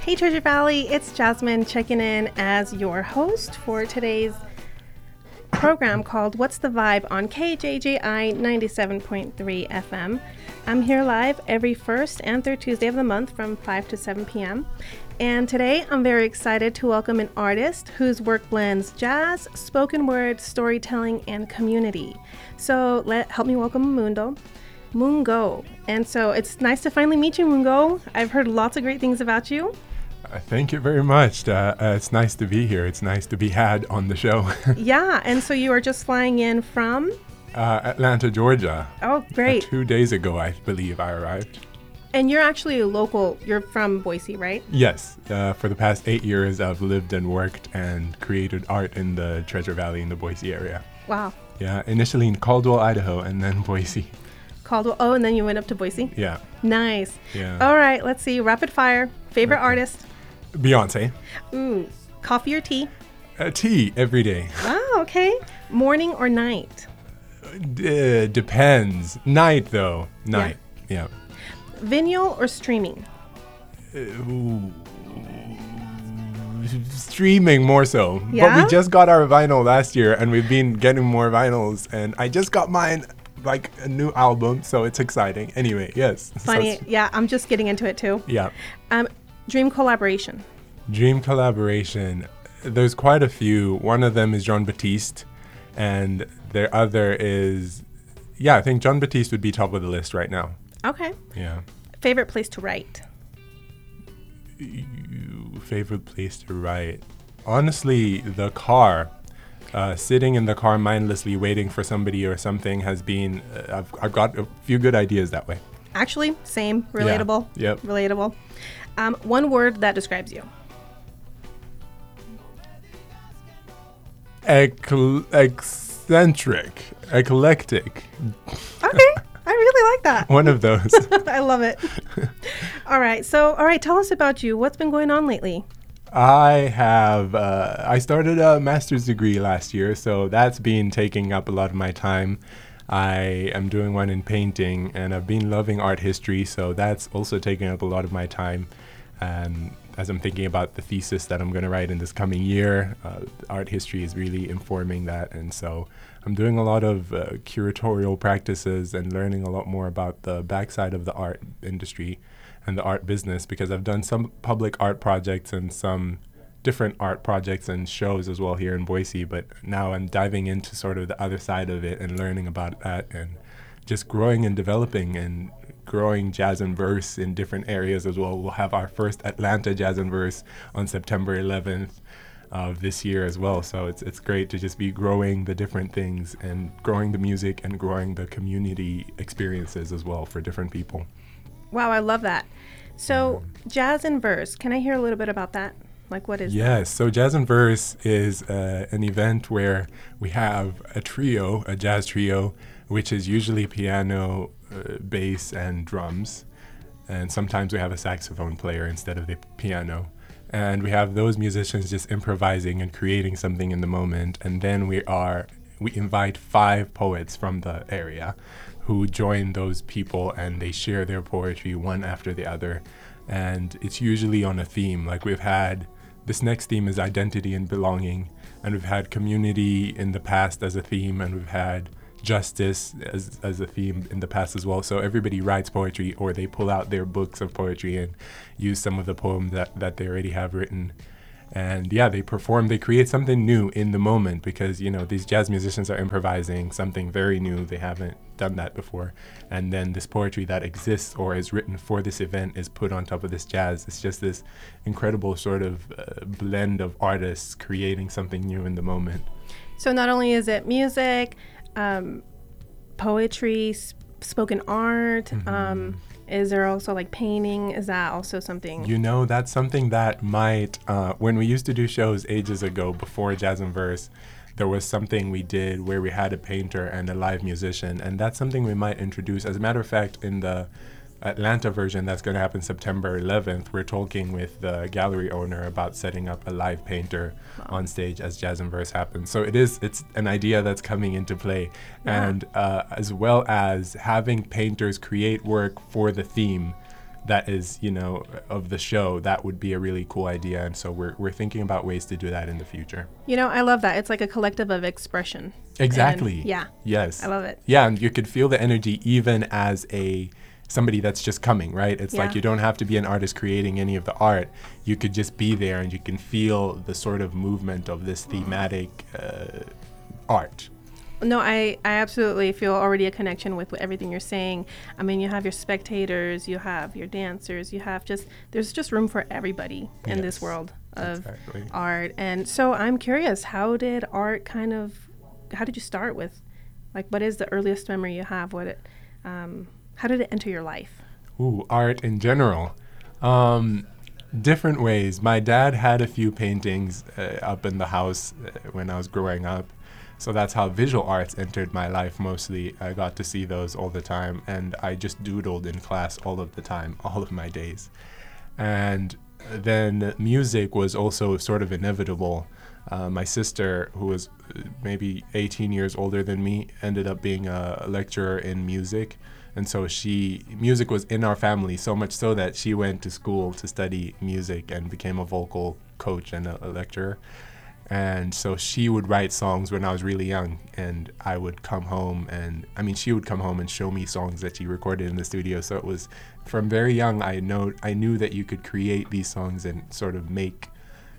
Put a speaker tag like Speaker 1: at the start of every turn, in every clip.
Speaker 1: Hey Treasure Valley, it's Jasmine checking in as your host for today's program called What's the Vibe on KJJI 97.3 FM. I'm here live every first and third Tuesday of the month from 5 to 7 p.m. And today I'm very excited to welcome an artist whose work blends jazz, spoken word, storytelling, and community. So help me welcome Mungo. And so it's nice to finally meet you, Mungo. I've heard lots of great things about you.
Speaker 2: Thank you very much. It's nice to be here. It's nice to be had on the show.
Speaker 1: Yeah, and so you are just flying in from?
Speaker 2: Atlanta, Georgia.
Speaker 1: Oh, great.
Speaker 2: 2 days ago, I believe I arrived.
Speaker 1: And you're actually a local. You're from Boise, right?
Speaker 2: Yes. For the past 8 years, I've lived and worked and created art in the Treasure Valley in the Boise area.
Speaker 1: Wow.
Speaker 2: Yeah, initially in Caldwell, Idaho, and then Boise.
Speaker 1: Caldwell. Oh, and then you went up to Boise?
Speaker 2: Yeah.
Speaker 1: Nice.
Speaker 2: Yeah.
Speaker 1: All right, let's see. Rapid fire. Favorite artist?
Speaker 2: Beyonce.
Speaker 1: Ooh. Coffee or tea?
Speaker 2: Tea every day.
Speaker 1: Oh, okay. Morning or night?
Speaker 2: Depends. Night, though. Night. Yeah.
Speaker 1: Vinyl or streaming?
Speaker 2: Streaming more so.
Speaker 1: Yeah?
Speaker 2: But we just got our vinyl last year, and we've been getting more vinyls, and I just got mine, like a new album, so it's exciting. Anyway, yes.
Speaker 1: Funny. Yeah, I'm just getting into it too.
Speaker 2: Yeah.
Speaker 1: Dream collaboration?
Speaker 2: Dream collaboration. There's quite a few. One of them is Jon Batiste, and the other is, I think Jon Batiste would be top of the list right now.
Speaker 1: Okay.
Speaker 2: Yeah.
Speaker 1: Favorite place to write?
Speaker 2: Favorite place to write? Honestly, the car. Sitting in the car mindlessly waiting for somebody or something has been, I've got a few good ideas that way.
Speaker 1: Actually, same. Relatable.
Speaker 2: Yeah. Yep.
Speaker 1: Relatable. One word that describes you.
Speaker 2: Eccentric. Eclectic.
Speaker 1: Okay. I really like that.
Speaker 2: One of those.
Speaker 1: I love it. All right. Tell us about you. What's been going on lately?
Speaker 2: I started a master's degree last year, so that's been taking up a lot of my time. I am doing one in painting, and I've been loving art history, so that's also taking up a lot of my time. As I'm thinking about the thesis that I'm going to write in this coming year, art history is really informing that, and so I'm doing a lot of curatorial practices and learning a lot more about the backside of the art industry and the art business, because I've done some public art projects and some different art projects and shows as well here in Boise, but now I'm diving into sort of the other side of it and learning about that and just growing and developing and growing jazz and verse in different areas as well. We'll have our first Atlanta Jazz and Verse on September 11th of this year as well. So it's great to just be growing the different things and growing the music and growing the community experiences as well for different people.
Speaker 1: Wow, I love that. So Jazz and Verse, can I hear a little bit about that? Like, what is that?
Speaker 2: Yes, so Jazz and Verse is an event where we have a jazz trio, which is usually piano, bass, and drums. And sometimes we have a saxophone player instead of the piano. And we have those musicians just improvising and creating something in the moment. And then we invite 5 poets from the area who join those people, and they share their poetry one after the other. And it's usually on a theme. Like this next theme is identity and belonging, and we've had community in the past as a theme, and we've had justice as a theme in the past as well. So everybody writes poetry, or they pull out their books of poetry and use some of the poems that they already have written. And they perform, they create something new in the moment, because, these jazz musicians are improvising something very new. They haven't done that before. And then this poetry that exists or is written for this event is put on top of this jazz. It's just this incredible sort of blend of artists creating something new in the moment.
Speaker 1: So not only is it music, poetry, spoken art, is there also like painting? Is that also something?
Speaker 2: That's something that might, when we used to do shows ages ago before Jazz and Verse, there was something we did where we had a painter and a live musician, and that's something we might introduce. As a matter of fact, in the Atlanta version that's going to happen September 11th, we're talking with the gallery owner about setting up a live painter on stage as Jazz and Verse happens. So it's an idea that's coming into play. Yeah. And as well as having painters create work for the theme, that is, of the show, that would be a really cool idea. And so we're thinking about ways to do that in the future.
Speaker 1: I love that. It's like a collective of expression.
Speaker 2: Exactly.
Speaker 1: And yeah.
Speaker 2: Yes.
Speaker 1: I love it.
Speaker 2: Yeah, and you could feel the energy even as somebody that's just coming, right? It's like you don't have to be an artist creating any of the art. You could just be there and you can feel the sort of movement of this thematic art.
Speaker 1: No, I absolutely feel already a connection with everything you're saying. I mean, you have your spectators, you have your dancers, there's just room for everybody in this world of art. And so I'm curious, how did you start with, like, what is the earliest memory you have? How did it enter your life?
Speaker 2: Ooh, art in general. Different ways. My dad had a few paintings up in the house when I was growing up. So that's how visual arts entered my life mostly. I got to see those all the time, and I just doodled in class all of the time, all of my days. And then music was also sort of inevitable. My sister, who was maybe 18 years older than me, ended up being a lecturer in music. And so music was in our family, so much so that she went to school to study music and became a vocal coach and a lecturer. And so she would write songs when I was really young, and I would come home she would come home and show me songs that she recorded in the studio. So it was from very young, I knew that you could create these songs and sort of make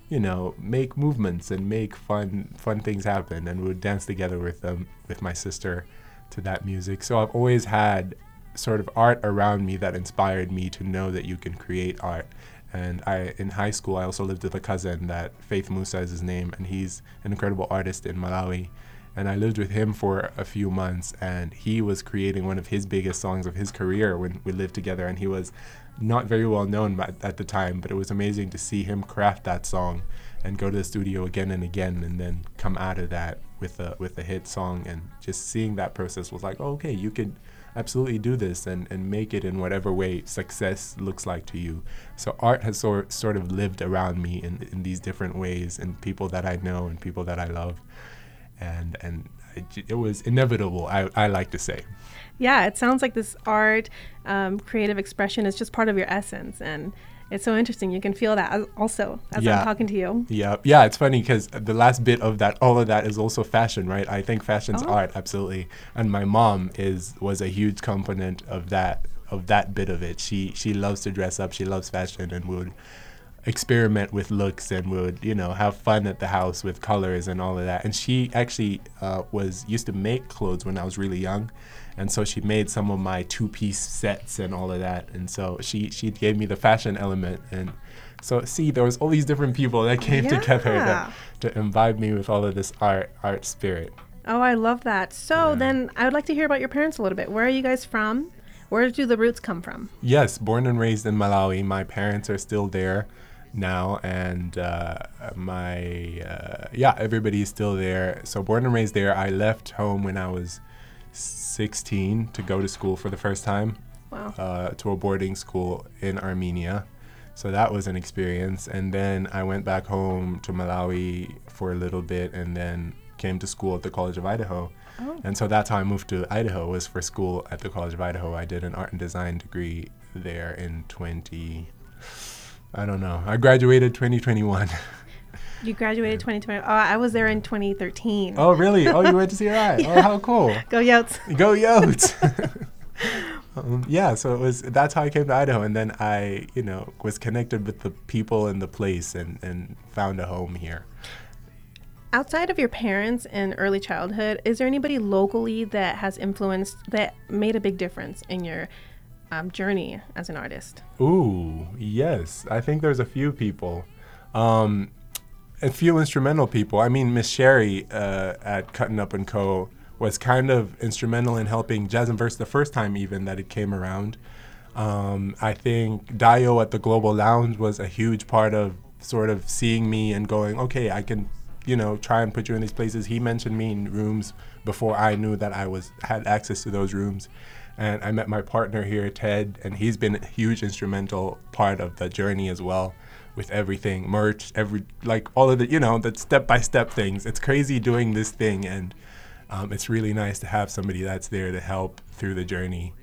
Speaker 2: movements and make fun things happen, and we would dance together with my sister to that music. So I've always had sort of art around me that inspired me to know that you can create art. And in high school, I also lived with a cousin that Faith Musa is his name, and he's an incredible artist in Malawi. And I lived with him for a few months, and he was creating one of his biggest songs of his career when we lived together. And he was not very well known at the time, but it was amazing to see him craft that song and go to the studio again and again, and then come out of that with a hit song. And just seeing that process was like, oh, okay, you could absolutely do this and make it in whatever way success looks like to you. So art has sort of lived around me in these different ways, and people that I know and people that I love. And it was inevitable, I like to say.
Speaker 1: Yeah, it sounds like this art, creative expression is just part of your essence. And it's so interesting. You can feel that also as I'm talking to you.
Speaker 2: Yeah. It's funny because the last bit of that, all of that is also fashion, right? I think fashion's art, absolutely. And my mom was a huge component of that bit of it. She loves to dress up. She loves fashion and would experiment with looks and would, have fun at the house with colors and all of that. And she actually used to make clothes when I was really young. And so she made some of my two-piece sets and all of that. And so she gave me the fashion element. And so there was all these different people that came together to imbibe me with all of this art spirit.
Speaker 1: Oh, I love that. So then I would like to hear about your parents a little bit. Where are you guys from? Where do the roots come from?
Speaker 2: Yes, born and raised in Malawi. My parents are still there now, and everybody's still there. So born and raised there. I left home when I was 16 to go to school for the first time.
Speaker 1: Wow.
Speaker 2: To a boarding school in Armenia. So that was an experience. And then I went back home to Malawi for a little bit, and then came to school at the College of Idaho.
Speaker 1: Oh.
Speaker 2: And so that's how I moved to Idaho, was for school at the College of Idaho. I did an art and design degree there in I graduated 2021.
Speaker 1: You graduated 2020. Oh, I was there in 2013.
Speaker 2: Oh, really? Oh, you went to CRI. Oh, how cool.
Speaker 1: Go Yotes.
Speaker 2: Go Yotes. So that's how I came to Idaho. And then I, was connected with the people and the place and found a home here.
Speaker 1: Outside of your parents and early childhood, is there anybody locally that made a big difference in your journey as an artist?
Speaker 2: Ooh, yes. I think there's a few people. A few instrumental people. I mean, Miss Sherry at Cutting Up & Co. was kind of instrumental in helping Jazz and Verse the first time even that it came around. I think Dio at the Global Lounge was a huge part of sort of seeing me and going, okay, I can, try and put you in these places. He mentioned me in rooms before I knew that I had access to those rooms. And I met my partner here, Ted, and he's been a huge instrumental part of the journey as well, with everything, merch, all of the, the step-by-step things. It's crazy doing this thing, and it's really nice to have somebody that's there to help through the journey.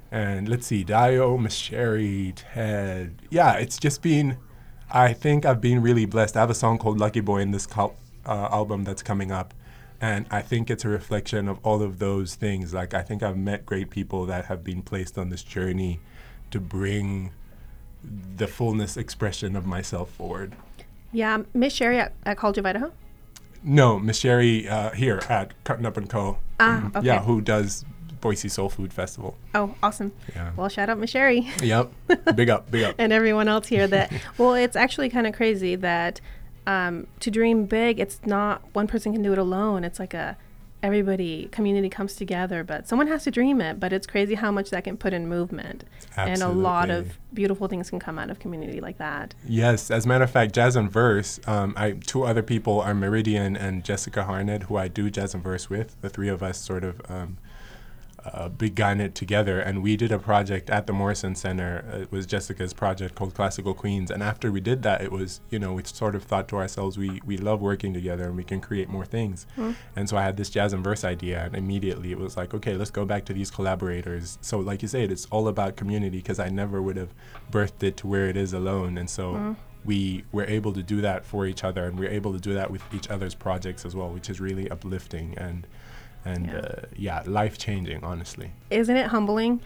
Speaker 2: And let's see, Dio, Miss Sherry, Ted. Yeah, it's just been, I think I've been really blessed. I have a song called Lucky Boy in this album that's coming up. And I think it's a reflection of all of those things. Like, I think I've met great people that have been placed on this journey to bring the fullness expression of myself forward.
Speaker 1: Yeah, Miss Sherry at College of Idaho?
Speaker 2: No, Miss Sherry here at Cutting Up & Co.
Speaker 1: Ah, okay.
Speaker 2: Yeah, who does Boise Soul Food Festival.
Speaker 1: Oh, awesome.
Speaker 2: Yeah.
Speaker 1: Well, shout out Miss Sherry.
Speaker 2: Yep. Big up, big up.
Speaker 1: And everyone else here that, well, it's actually kind of crazy that to dream big, it's not one person can do it alone. It's like community comes together, but someone has to dream it. But it's crazy how much that can put in movement.
Speaker 2: Absolutely.
Speaker 1: And a lot of beautiful things can come out of community like that.
Speaker 2: Yes. As a matter of fact, Jazz and Verse, two other people are Meridian and Jessica Harned, who I do Jazz and Verse with. The three of us sort of begun it together, and we did a project at the Morrison Center. It was Jessica's project called Classical Queens, and after we did that, it was, we sort of thought to ourselves, we love working together and we can create more things. And so I had this Jazz and Verse idea, and immediately it was like, okay, let's go back to these collaborators. So like you said, it's all about community, because I never would have birthed it to where it is alone. And so we were able to do that for each other, and we're able to do that with each other's projects as well, which is really uplifting and life-changing, honestly.
Speaker 1: Isn't it humbling?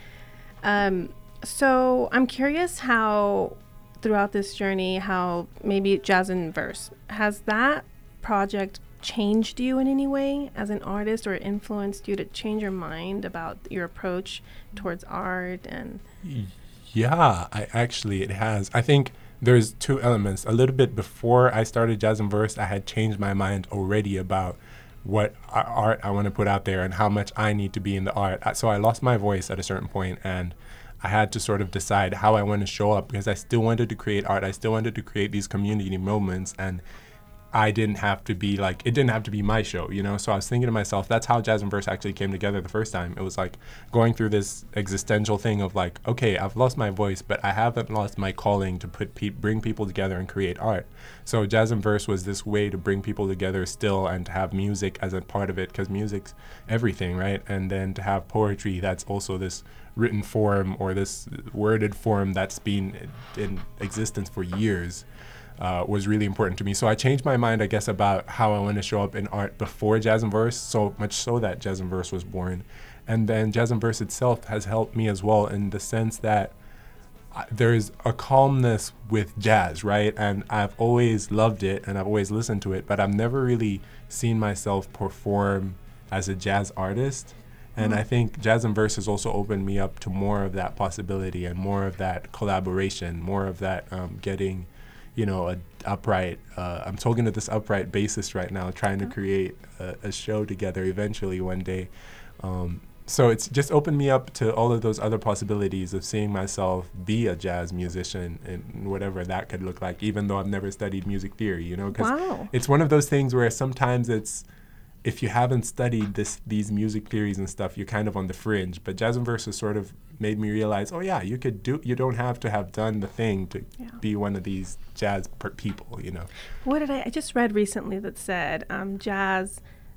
Speaker 1: So I'm curious how, throughout this journey, how maybe Jazz and Verse, has that project changed you in any way as an artist, or influenced you to change your mind about your approach towards art? And
Speaker 2: yeah, it has. I think there's two elements. A little bit before I started Jazz and Verse, I had changed my mind already about what art I want to put out there and how much I need to be in the art. So I lost my voice at a certain point, and I had to sort of decide how I want to show up, because I still wanted to create art. I still wanted to create these community moments, and I didn't have to be like, it didn't have to be my show, So I was thinking to myself, that's how Jazz and Verse actually came together the first time. It was like going through this existential thing of like, okay, I've lost my voice, but I haven't lost my calling to bring people together and create art. So Jazz and Verse was this way to bring people together still, and to have music as a part of it, because music's everything, right? And then to have poetry that's also this written form, or this worded form that's been in existence for years. Was really important to me. So I changed my mind, I guess, about how I want to show up in art before Jazz and Verse, so much so that Jazz and Verse was born. And then Jazz and Verse itself has helped me as well, in the sense that there's a calmness with jazz, right? And I've always loved it, and I've always listened to it, but I've never really seen myself perform as a jazz artist. And I think Jazz and Verse has also opened me up to more of that possibility, and more of that collaboration, more of that getting I'm talking to this upright bassist right now, trying to create a show together eventually one day. So it's just opened me up to all of those other possibilities of seeing myself be a jazz musician, and whatever that could look like, even though I've never studied music theory, because it's one of those things where sometimes it's, if you haven't studied these music theories and stuff, you're kind of on the fringe. But Jazz and Verse has sort of made me realize, you don't have to have done the thing to be one of these jazz people,
Speaker 1: What I just read recently that said jazz,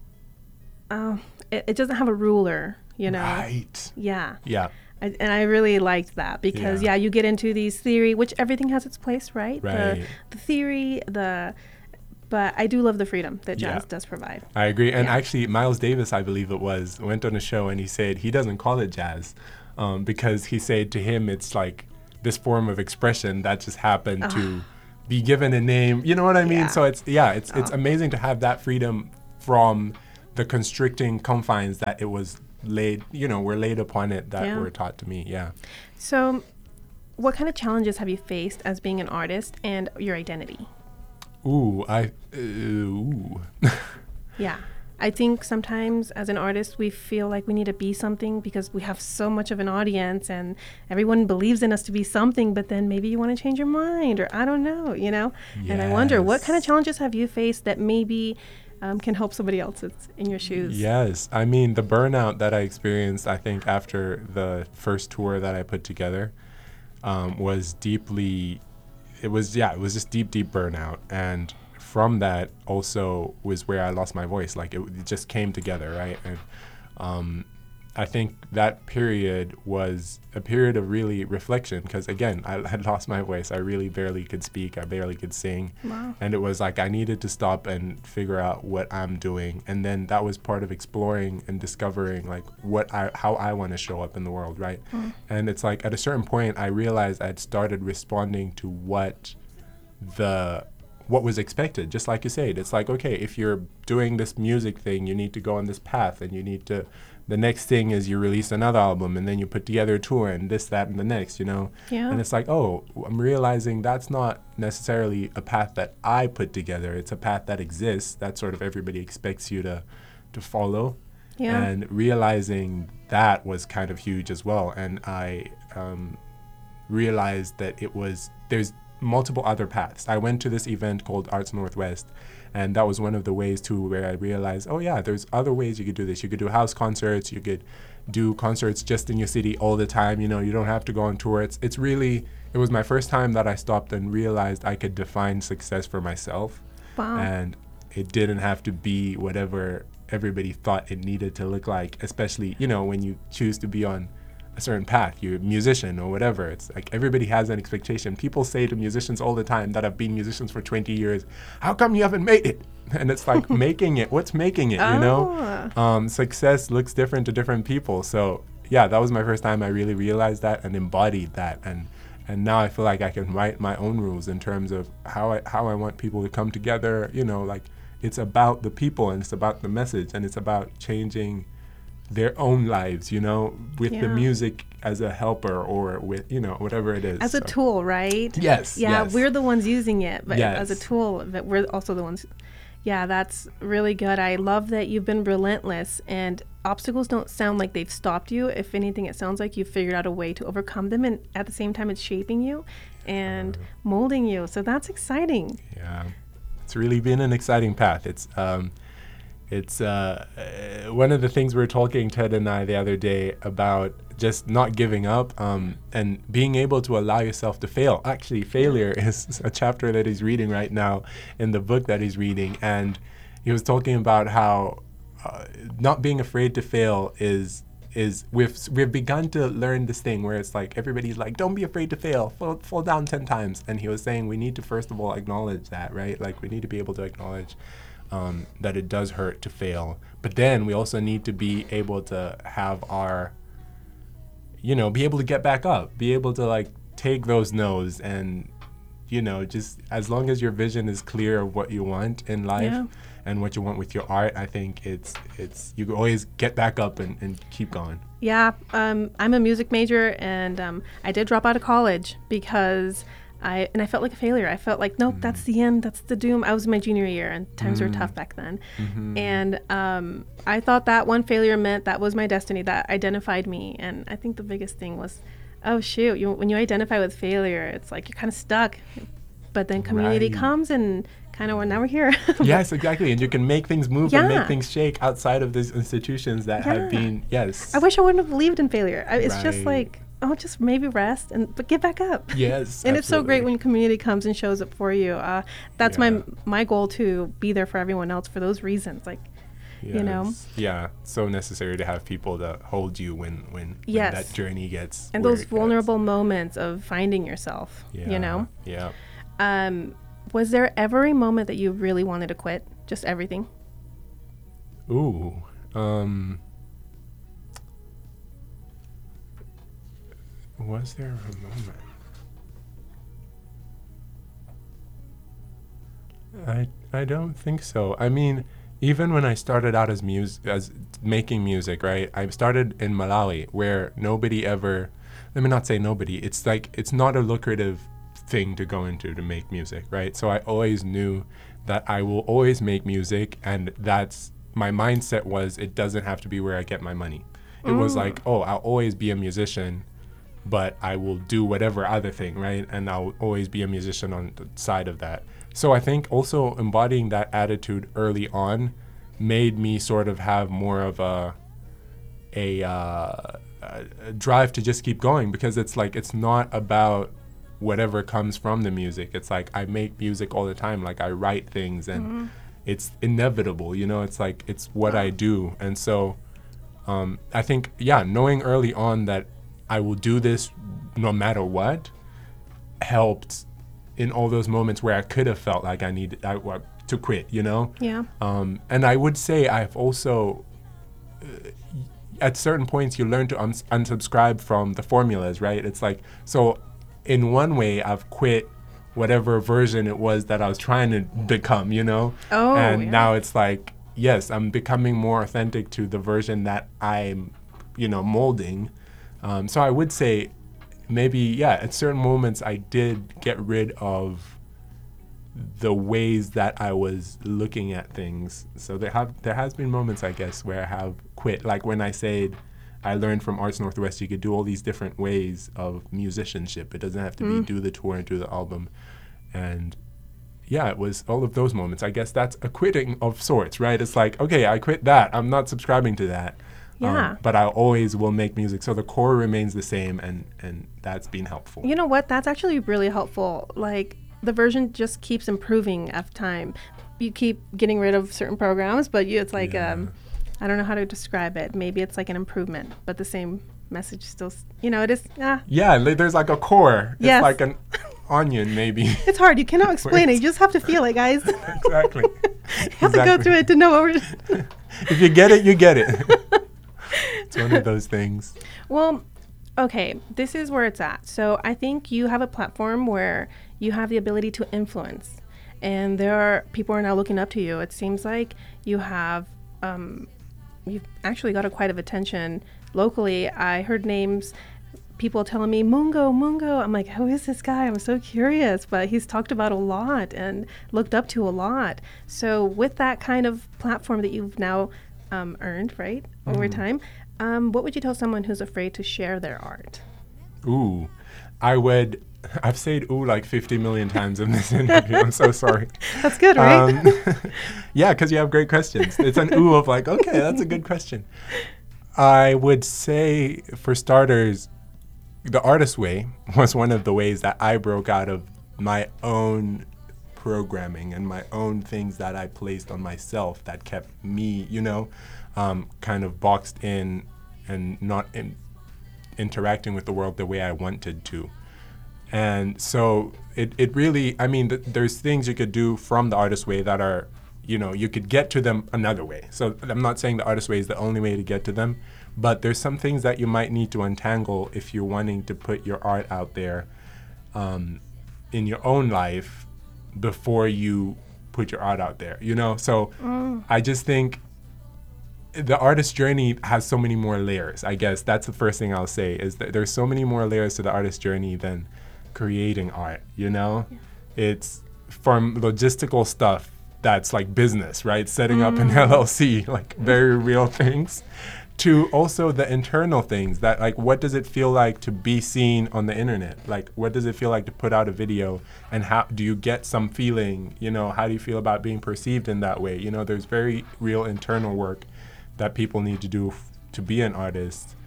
Speaker 1: it doesn't have a ruler,
Speaker 2: Right.
Speaker 1: Yeah.
Speaker 2: Yeah.
Speaker 1: And I really liked that, because you get into these theory, which everything has its place, right?
Speaker 2: Right.
Speaker 1: The theory, but I do love the freedom that jazz does provide.
Speaker 2: I agree. And actually, Miles Davis, I believe it was, went on a show, and he said he doesn't call it jazz because he said to him it's like this form of expression that just happened to be given a name. You know what I mean?
Speaker 1: Yeah.
Speaker 2: So it's amazing to have that freedom from the constricting confines that it was were laid upon it, that were taught to me. Yeah.
Speaker 1: So what kind of challenges have you faced as being an artist and your identity? Yeah. I think sometimes as an artist, we feel like we need to be something because we have so much of an audience and everyone believes in us to be something, but then maybe you want to change your mind, or I don't know,
Speaker 2: Yes.
Speaker 1: And I wonder, what kind of challenges have you faced that maybe can help somebody else that's in your shoes?
Speaker 2: Yes. I mean, the burnout that I experienced, I think, after the first tour that I put together was deeply, it was just deep burnout. And from that also was where I lost my voice. Like it just came together, right? And I think that period was a period of really reflection because, again, I had lost my voice. I really barely could speak. I barely could sing.
Speaker 1: Wow.
Speaker 2: And it was like I needed to stop and figure out what I'm doing. And then that was part of exploring and discovering like how I want to show up in the world, right? And it's like at a certain point, I realized I'd started responding to what was expected. Just like you said, it's like, okay, if you're doing this music thing, you need to go on this path, and you need to, the next thing is you release another album, and then you put together a tour, and this, that, and the next, you know?
Speaker 1: Yeah.
Speaker 2: And it's like, oh, I'm realizing that's not necessarily a path that I put together. It's a path that exists that sort of everybody expects you to follow.
Speaker 1: Yeah.
Speaker 2: And realizing that was kind of huge as well. And I realized that there's multiple other paths. I went to this event called Arts Northwest, and that was one of the ways too where I realized, oh yeah, there's other ways you could do this. You could do house concerts, you could do concerts just in your city all the time, you know, you don't have to go on tour. It was my first time that I stopped and realized I could define success for myself.
Speaker 1: Wow.
Speaker 2: And it didn't have to be whatever everybody thought it needed to look like, especially, you know, when you choose to be on a certain path, you're a musician or whatever. It's like everybody has an expectation. People say to musicians all the time that have been musicians for 20 years, how come you haven't made it? And it's like making it, what's making it, you know? Success looks different to different people. So yeah, that was my first time I really realized that and embodied that. And now I feel like I can write my own rules in terms of how I want people to come together, you know, like it's about the people and it's about the message and it's about changing their own lives, you know, with the music as a helper or with, you know, whatever it is.
Speaker 1: As a tool, right?
Speaker 2: Yes.
Speaker 1: Yeah,
Speaker 2: yes.
Speaker 1: we're the ones using it, but
Speaker 2: Yes.
Speaker 1: as a tool, but we're also the ones. Yeah, that's really good. I love that you've been relentless and obstacles don't sound like they've stopped you. If anything, it sounds like you've figured out a way to overcome them, and at the same time, it's shaping you and molding you. So that's exciting.
Speaker 2: Yeah, it's really been an exciting path. It's one of the things we were talking, Ted and I, the other day about just not giving up and being able to allow yourself to fail. Actually, failure is a chapter that he's reading right now in the book that he's reading. And he was talking about how not being afraid to fail is we've begun to learn this thing where it's like everybody's like, don't be afraid to fail, fall down 10 times. And he was saying we need to first of all acknowledge that, right? Like we need to be able to acknowledge that it does hurt to fail. But then we also need to be able to have our, you know, be able to get back up, be able to like take those no's and, you know, just as long as your vision is clear of what you want in life and what you want with your art, I think it's you can always get back up and keep going.
Speaker 1: Yeah, I'm a music major and I did drop out of college because I felt like a failure. I felt like, nope, that's the end. That's the doom. I was in my junior year and times were tough back then. And I thought that one failure meant that was my destiny, that identified me. And I think the biggest thing was, oh, shoot, when you identify with failure, it's like you're kind of stuck. But then community comes and kind of, now we're here.
Speaker 2: Yes, exactly. And you can make things move and make things shake outside of these institutions that have been,
Speaker 1: I wish I wouldn't have believed in failure. It's just like, oh, just maybe rest but get back up.
Speaker 2: Yes,
Speaker 1: and it's so great when community comes and shows up for you. That's my goal, to be there for everyone else for those reasons. Like, you know. Yeah,
Speaker 2: so necessary to have people to hold you when that journey gets.
Speaker 1: And those vulnerable moments of finding yourself. You know.
Speaker 2: Yeah.
Speaker 1: Was there ever a moment that you really wanted to quit? Just everything?
Speaker 2: Ooh. Was there a moment? I don't think so. I mean, even when I started out as making music, right? I started in Malawi, where nobody ever, let me not say nobody, it's like, it's not a lucrative thing to go into to make music, right? So I always knew that I will always make music, and that's, my mindset was, it doesn't have to be where I get my money. It was like, oh, I'll always be a musician, but I will do whatever other thing, right? And I'll always be a musician on the side of that. So I think also embodying that attitude early on made me sort of have more of a drive to just keep going, because it's like, it's not about whatever comes from the music. It's like, I make music all the time. Like, I write things and it's inevitable, you know, it's like, it's what I do. And so I think, knowing early on that I will do this no matter what helped in all those moments where I could have felt like I needed to quit, you know?
Speaker 1: Yeah.
Speaker 2: And I would say I've also, at certain points, you learn to unsubscribe from the formulas, right? It's like, so in one way, I've quit whatever version it was that I was trying to become, you know?
Speaker 1: Oh,
Speaker 2: and
Speaker 1: yeah.
Speaker 2: now it's like, yes, I'm becoming more authentic to the version that I'm, molding. So I would say maybe, at certain moments I did get rid of the ways that I was looking at things. So there has been moments, I guess, where I have quit. Like when I said I learned from Arts Northwest you could do all these different ways of musicianship. It doesn't have to be do the tour and do the album. And it was all of those moments. I guess that's a quitting of sorts, right? It's like, okay, I quit that. I'm not subscribing to that.
Speaker 1: Yeah.
Speaker 2: But I always will make music. So the core remains the same, and that's been helpful.
Speaker 1: You know what? That's actually really helpful. Like, the version just keeps improving of time. You keep getting rid of certain programs, but it's like, I don't know how to describe it. Maybe it's like an improvement, but the same message still, it is.
Speaker 2: Yeah, there's like a core.
Speaker 1: Yes.
Speaker 2: It's like an onion, maybe.
Speaker 1: It's hard. You cannot explain it. You just have to feel it, guys.
Speaker 2: Exactly.
Speaker 1: You have to go through it to know what we're...
Speaker 2: If you get it, you get it. It's one of those things.
Speaker 1: Well, okay, this is where it's at. So I think you have a platform where you have the ability to influence, and people are now looking up to you. It seems like you have, you've actually got quite of attention locally. I heard names, people telling me, Mungo. I'm like, who is this guy? I'm so curious, but he's talked about a lot and looked up to a lot. So with that kind of platform that you've now earned, right, over time, what would you tell someone who's afraid to share their art?
Speaker 2: Ooh, I've said ooh like 50 million times in this interview. I'm so sorry.
Speaker 1: That's good, right?
Speaker 2: Yeah, because you have great questions. It's an ooh of like, okay, that's a good question. I would say, for starters, the artist way was one of the ways that I broke out of my own programming and my own things that I placed on myself that kept me, kind of boxed in and not interacting with the world the way I wanted to. And so it really, there's things you could do from the artist way that are, you could get to them another way. So I'm not saying the artist way is the only way to get to them, but there's some things that you might need to untangle if you're wanting to put your art out there in your own life before you put your art out there, So I just think the artist journey has so many more layers. I guess that's the first thing I'll say, is that there's so many more layers to the artist journey than creating art, Yeah. It's from logistical stuff that's like business, right? Setting up an LLC, like very real things, to also the internal things that, like, what does it feel like to be seen on the internet? Like, what does it feel like to put out a video, and how do you get some feeling, how do you feel about being perceived in that way? There's very real internal work that people need to do to be an artist,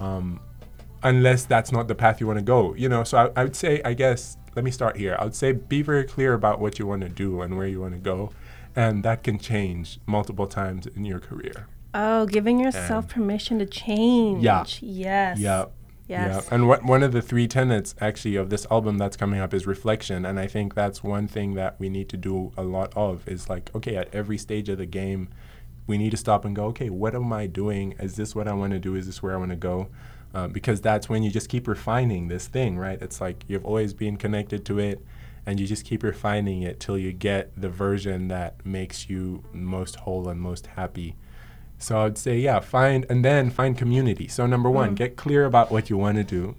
Speaker 2: unless that's not the path you want to go, So I would say, I guess, let me start here. I would say be very clear about what you want to do and where you want to go, and that can change multiple times in your career.
Speaker 1: Oh, giving yourself permission to change.
Speaker 2: Yeah.
Speaker 1: Yes.
Speaker 2: Yeah.
Speaker 1: Yes.
Speaker 2: Yeah. And one of the 3 tenets actually of this album that's coming up is reflection. And I think that's one thing that we need to do a lot of, is like, okay, at every stage of the game, we need to stop and go, okay, what am I doing? Is this what I want to do? Is this where I want to go? Because that's when you just keep refining this thing, right? It's like you've always been connected to it, and you just keep refining it till you get the version that makes you most whole and most happy. So I would say, find community. So number 1, get clear about what you want to do.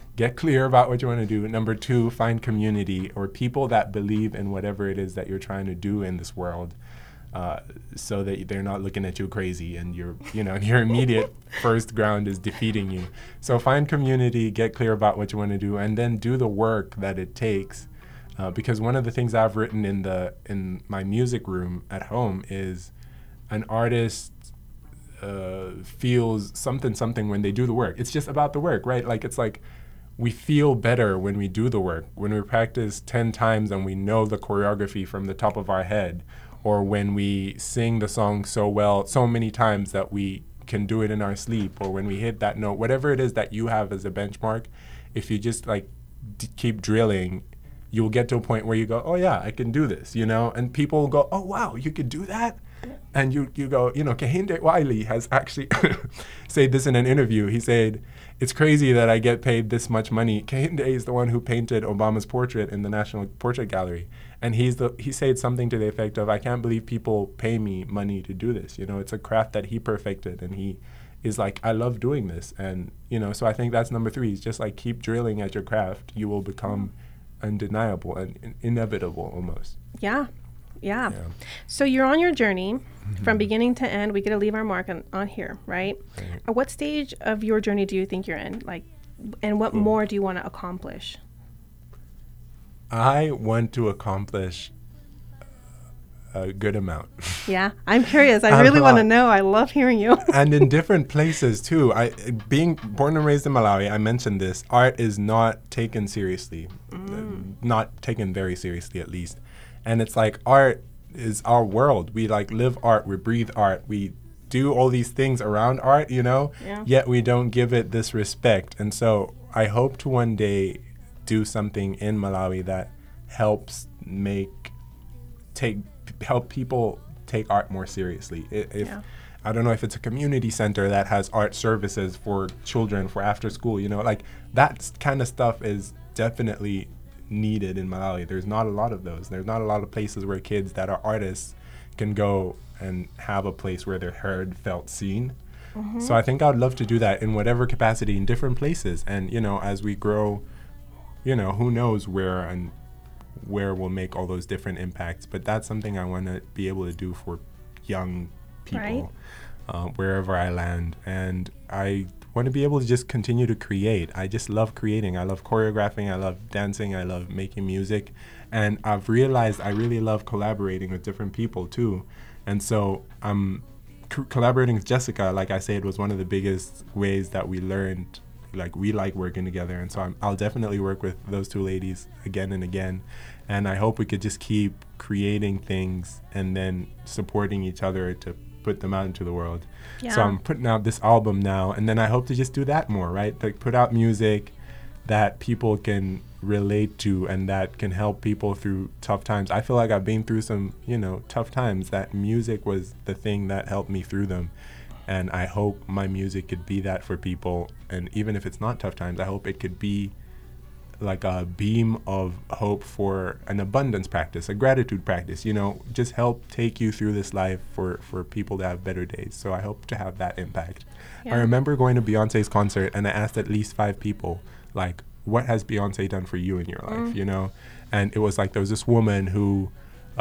Speaker 2: Number 2, find community or people that believe in whatever it is that you're trying to do in this world, so that they're not looking at you crazy and your immediate first ground is defeating you. So find community, get clear about what you want to do, and then do the work that it takes. Because one of the things I've written in my music room at home is an artist feels something when they do the work. It's just about the work, right? Like, it's like we feel better when we do the work, when we practice 10 times and we know the choreography from the top of our head, or when we sing the song so well, so many times that we can do it in our sleep, or when we hit that note, whatever it is that you have as a benchmark, if you just like keep drilling, you'll get to a point where you go, oh yeah, I can do this, you know, and people will go, oh wow, you could do that. And you go, you know, Kehinde Wiley has actually said this in an interview. He said, it's crazy that I get paid this much money. Kehinde is the one who painted Obama's portrait in the National Portrait Gallery. And he said something to the effect of, I can't believe people pay me money to do this. You know, it's a craft that he perfected. And he is like, I love doing this. And, you know, so I think that's number 3. It's just like keep drilling at your craft. You will become undeniable and inevitable almost.
Speaker 1: Yeah. So you're on your journey from beginning to end. We get to leave our mark on here, right? At what stage of your journey do you think you're in? Like, and what more do you want to accomplish?
Speaker 2: I want to accomplish a good amount.
Speaker 1: Yeah, I'm curious. I really want to know. I love hearing you.
Speaker 2: And in different places too. Being born and raised in Malawi, I mentioned this. Art is not taken seriously, not taken very seriously at least. And it's like art is our world. We like live art, we breathe art, we do all these things around art, you know, yet we don't give it this respect. And so I hope to one day do something in Malawi that helps help people take art more seriously. I don't know if it's a community center that has art services for children for after school, you know, like that kind of stuff is definitely needed in Malawi. There's not a lot of those. There's not a lot of places where kids that are artists can go and have a place where they're heard, felt, seen. So I think I'd love to do that in whatever capacity in different places. And, you know, as we grow, you know, who knows where we'll make all those different impacts. But that's something I want to be able to do for young people, wherever I land. And I want to be able to just continue to create. I just love creating. I love choreographing. I love dancing. I love making music. And I've realized I really love collaborating with different people too. And so collaborating with Jessica, like I said, was one of the biggest ways that we learned, like we like working together. And so I'll definitely work with those 2 ladies again and again. And I hope we could just keep creating things and then supporting each other to put them out into the world. So I'm putting out this album now, and then I hope to just do that more, right? Like put out music that people can relate to and that can help people through tough times. I feel like I've been through some, you know, tough times. That music was the thing that helped me through them. And I hope my music could be that for people. And even if it's not tough times, I hope it could be like a beam of hope for an abundance practice, a gratitude practice, you know, just help take you through this life for people to have better days. So I hope to have that impact. I remember going to Beyonce's concert and I asked at least 5 people, like, what has Beyonce done for you in your life, you know? And it was like, there was this woman who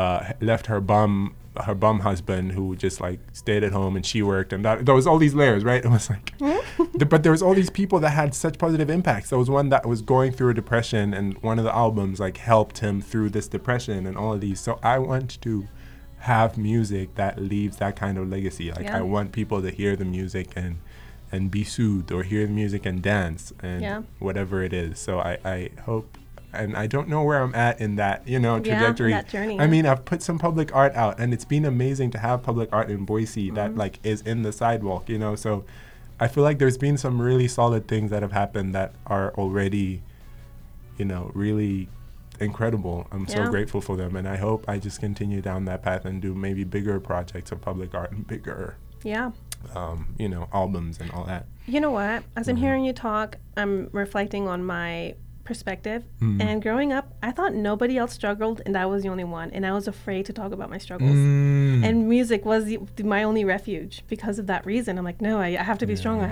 Speaker 2: left her bum husband who just like stayed at home and she worked, and there was all these layers, right? It was like, but there was all these people that had such positive impacts. There was one that was going through a depression, and one of the albums like helped him through this depression and all of these. So I want to have music that leaves that kind of legacy. Like I want people to hear the music and be soothed, or hear the music and dance and whatever it is. So I hope. And I don't know where I'm at in that, you know, trajectory.
Speaker 1: That journey,
Speaker 2: I mean, I've put some public art out, and it's been amazing to have public art in Boise that like is in the sidewalk, you know. So I feel like there's been some really solid things that have happened that are already, you know, really incredible. I'm so grateful for them, and I hope I just continue down that path and do maybe bigger projects of public art and bigger, you know, albums and all that.
Speaker 1: You know what? As I'm hearing you talk, I'm reflecting on my perspective. And growing up, I thought nobody else struggled and I was the only one, and I was afraid to talk about my struggles. And music was my only refuge because of that reason. I'm like, no, I have to be strong.